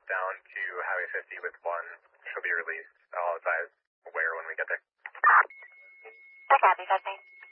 down to Highway 50 with one. She'll be released. I'll advise where when we get there. I copy, 50.